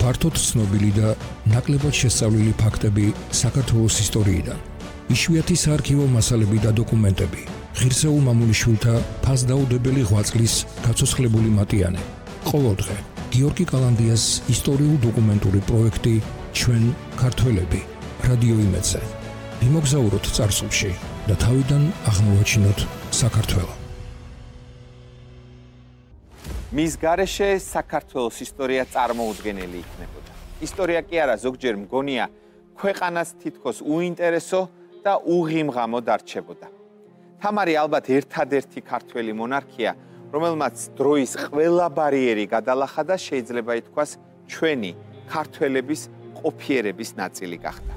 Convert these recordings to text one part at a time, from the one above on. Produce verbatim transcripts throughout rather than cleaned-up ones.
ფართოდ ცნობილი და ნაკლებად შესწავლილი ფაქტები საქართველოს ისტორიიდან. იშვიათი საარქივო მასალები და დოკუმენტები. ღირსეულ მამულიშვილთა ფასდაუდებელი ღვაწლის გაცოცხლებული მატიანე. ყოველდღე გიორგი კალანდიას ისტორიულ-დოკუმენტური პროექტი ჩვენ ქართველები რადიო იმედზე. ვიმოგზაუროთ წარსულში და თავიდან აღმოვაჩინოთ საქართველო. მის გარეშე საქართველოს ისტორია წარმოუდგენელი იქნებოდა. ისტორია კი არა, ზოგჯერ მგონია ქვეყანას თითქოს უინტერესო და უღიმღამო დარჩებოდა. თამარი ალბათ ერთადერთი ქართველი მონარქია, რომელმაც დროის ყველა ბარიერი გადალახა და შეიძლება ითქვას ჩვენი ქართველების ყოფიერების ნაწილი გახდა.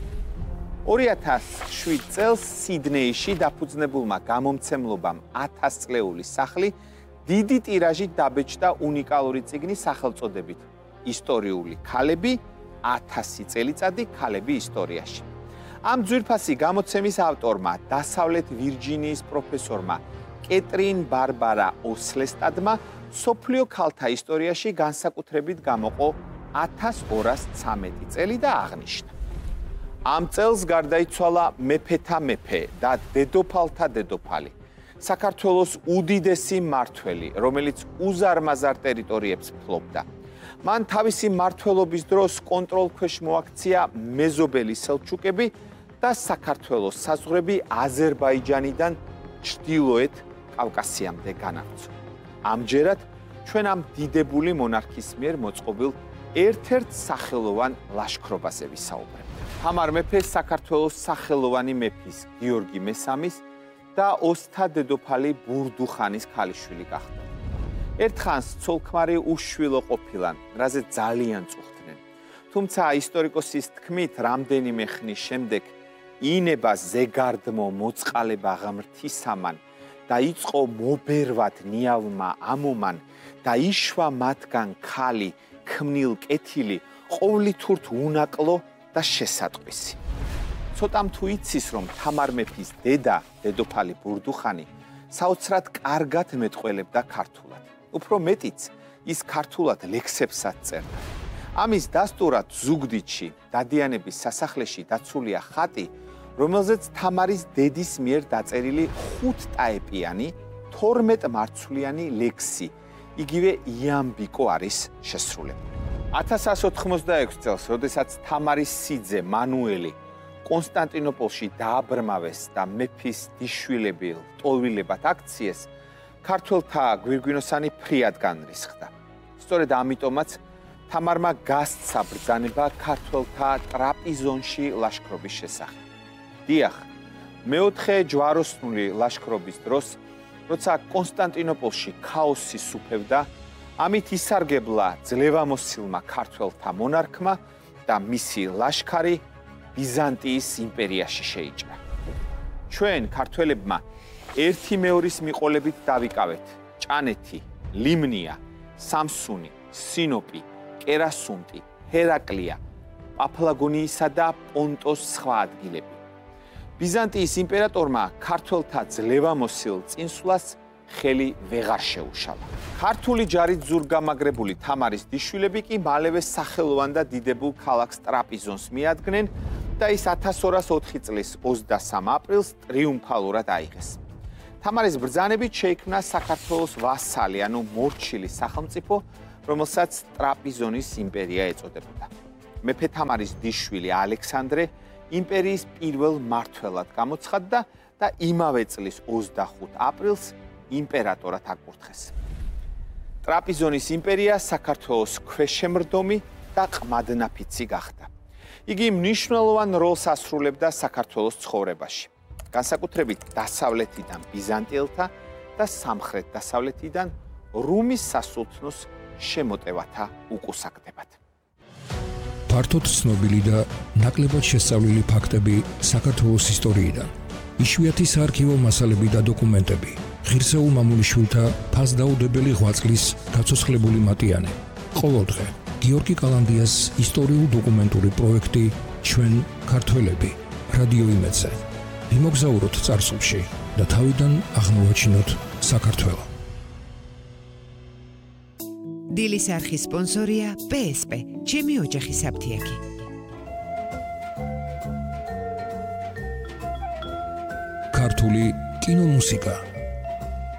ორი ათას შვიდ წელს სიდნეიში დაფუძნებულმა გამომცემლობამ ათასწლეული სახლი დიდი ტირაჟით დაბეჭდა უნიკალური წიგნი სახელწოდებით ისტორიული ქალები ათასი წელიწადი ქალები ისტორიაში. ამ ძვირფასი გამოცემის ავტორმა, დასავლეთ ვირჯინიის პროფესორმა კეტრინ ბარბარა ოსლესტადმა სოფლიო ქალთა ისტორიაში განსაკუთრებით გამოყო ათას ორას ცამეტი წელი და აღნიშნა. ამ წელს გარდაიცვალა მეფეთა მეფე და დედოფალთა დედოფალი. საქართველოს უდიდესი მმართველი, რომელიც უზარმაზარ ტერიტორიებს ფლობდა. მან თავისი მმართველობის დროს კონტროლქვეშ მოაქცია მეზობელი სელჩუკები და საქართველოს საზღვრები აზერბაიჯანიდან ჩრდილოეთ კავკასიამდე განაგრძო. ამჯერად ჩვენ ამ დიდებული მონარქის მიერ მოწყობილ ერთ-ერთ სახელოვან ლაშქრობაზე ვისაუბრებთ. თამარ მეფე საქართველოს სახელოვანი მეფის გიორგი მესამის და ოსთა დედოფალი ბურდუხანის ქალიშვილი გახდა. ერთხანს ცოლქმარი უშვილო ყოფილან, რაზე ძალიან წუხდნენ. თუმცა ისტორიკოსის თქმით, რამდენიმე ხნის შემდეგ ინება ზეგარდმო მოწყალება ღმრთისამან და იწყო მობერვად ნიავმა ამომან და იშვა მათგან ქალი, ქმნილ კეთილი, ყოვლითურთ უნაკლო და შესატყვისი. ცოტამ თუ იცის, რომ თამარ მეფის დედა, დედოფალი ბურდუხანი, საოცრად კარგად მეტყველებდა ქართულად. უფრო მეტიც, ის ქართულად ლექსებსაც წერდა. ამის დასტურად ზუგდიდში, დადიანების სასახლეში დაცულია ხატი, რომელზეც თამარის დედის მიერ დაწერილი ხუთტაეპიანი, თორმეტ მარცვლიანი ლექსი, იგივე იამბიკო არის შესრულებული. ათას ათას ოთხმოცდაექვსი წელს, როდესაც თამარის სიძე მანუელი კონსტანტინოპოლში დააბრმავეს და მეფის დიშვილები ტოლვილებად აქციეს, ქართველთა გვირგვინოსანი ფრიად განრისხდა. სწორედ ამიტომაც თამარმა გასცა ბრძანება ქართველთა ტრაპიზონში ლაშქრობის შესახებ. დიახ, მეოთხე ჯვაროსნული ლაშქრობის დროს, როცა კონსტანტინოპოლში ქაოსი სუფევდა, ამით ისარგებლა ძლევამოსილმა ქართველთა მონარქმა და მისი ლაშქარი ბიზანტიის იმპერიაში შეიჭრა. ჩვენ ქართველებმა ერთი მეორის მიყოლებით დავიკავეთ ჭანეთი, ლიმნია, სამსუნი, სინოპი, კერასუნტი, ჰერაკლია, პაფლაგონიისა და პონტოს სხვა ადგილები. ბიზანტიის იმპერატორმა ქართველთა ძლევამოსილ წინსვლას ხელი ვეღარ შეუშალა. ქართული ჯარით ზურგამაგრებული თამარის დიშვილები კი მალევე სახელოვან და დიდებულ ქალაქს ტრაპიზონს მიადგნენ და ის ათას ორას ოთხი წლის ოცდასამ აპრილს ტრიუმფალურად აიღეს. თამარის ბრძანებით შეიქმნა საქართველოს ვასალი, ანუ მორჩილი სახელმწიფო, რომელსაც ტრაპიზონის იმპერია ეწოდებოდა. მეფე თამარის დიშვილი ალექსანდრე იმპერიის პირველ მმართველად გამოცხადდა და იმავე წლის ოცდახუთ აპრილს იმპერატორად აკურთხეს. ტრაპიზონის იმპერია საქართველოს ქვეშემრდომი და ყმადნაფიცი გახდა. იგი მნიშვნელოვან როლს ასრულებდა საქართველოს ცხოვრებაში. განსაკუთრებით დასავლეთიდან ბიზანტიელთა და სამხრეთ-დასავლეთიდან რუმის სასულთნოს შემოტევათა უკუსაკდებად. ფართოდ ცნობილი და ნაკლებად შესწავლილი ფაქტები საქართველოს ისტორიიდან. იშვიათი საარქივო მასალები და დოკუმენტები. ღირსეულ მამულიშვილთა ფასდაუდებელი ღვაწლის გაცოცხლებული მატიანე. ყოველდღე გიორგი კალანდიას ისტორიულ-დოკუმენტური პროექტი ჩვენ ქართველები რადიო იმედზე. ვიმოგზაუროთ წარსულში და თავიდან აღმოვაჩინოთ საქართველო. დილის არხის სპონსორია პე ეს პე, ჩემი ოჯახის საფთიაქი. ქართული კინომუსიკა.